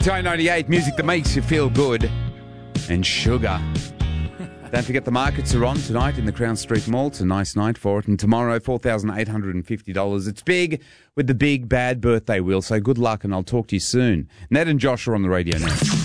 It's I98, music that makes you feel good. And sugar. Don't forget the markets are on tonight in the Crown Street Mall. It's a nice night for it. And tomorrow, $4,850. It's big with the big bad birthday wheel. So good luck and I'll talk to you soon. Ned and Josh are on the radio now.